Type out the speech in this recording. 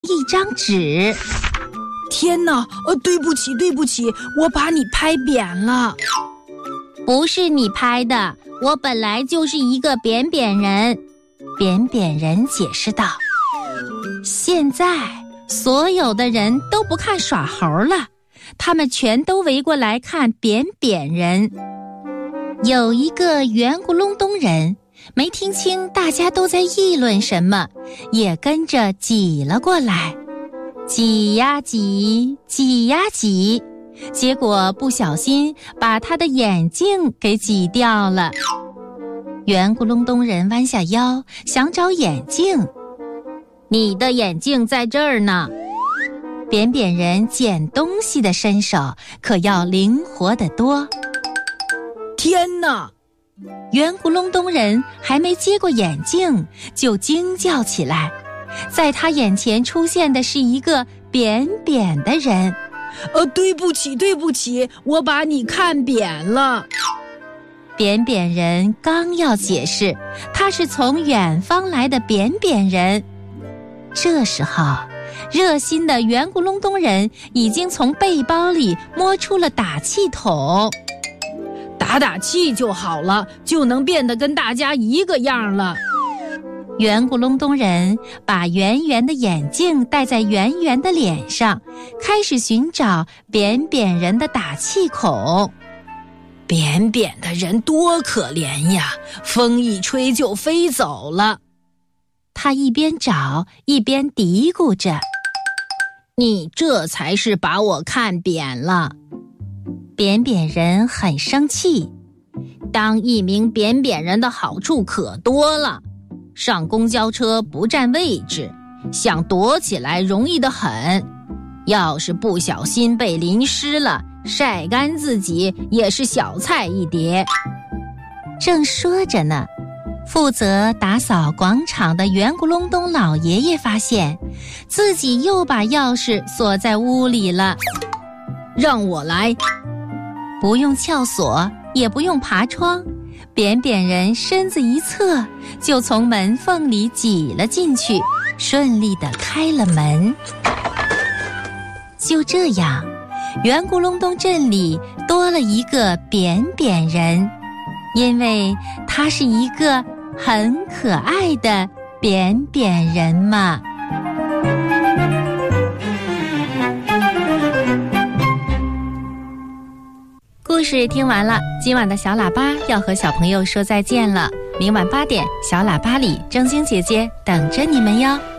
一张纸。 天哪，对不起，我把你拍扁了。 不是你拍的，我本来就是一个扁扁人。扁扁人解释道。现在所有的人都不看耍猴了，他们全都围过来看扁扁人。有一个圆咕隆咚人没听清大家都在议论什么，也跟着挤了过来。挤呀挤，挤呀挤，结果不小心把他的眼镜给挤掉了。圆咕隆咚人弯下腰想找眼镜。你的眼镜在这儿呢。扁扁人捡东西的身手可要灵活得多。 天哪！ 圆咕隆咚人还没接过眼镜就惊叫起来，在他眼前出现的是一个扁扁的人。 对不起，我把你看扁了。 扁扁人刚要解释他是从远方来的扁扁人，这时候热心的圆咕隆咚人已经从背包里摸出了打气筒。 打气就好了，就能变得跟大家一个样了。 圆咕隆咚人把圆圆的眼镜戴在圆圆的脸上，开始寻找扁扁人的打气孔。 扁扁的人多可怜呀，风一吹就飞走了。 他一边找一边嘀咕着， 你这才是把我看扁了。 扁扁人很生气， 当一名扁扁人的好处可多了，上公交车不占位置，想躲起来容易得很，要是不小心被淋湿了，晒干自己也是小菜一碟。 正说着呢，负责打扫广场的圆咕隆咚老爷爷发现自己又把钥匙锁在屋里了。 让我来。 不用撬锁，也不用爬窗，扁扁人身子一侧就从门缝里挤了进去，顺利地开了门。就这样，圆咕隆咚镇里多了一个扁扁人，因为他是一个很可爱的扁扁人嘛。故事听完了，今晚的小喇叭要和小朋友说再见了。明晚8点，小喇叭里正晶姐姐等着你们哟。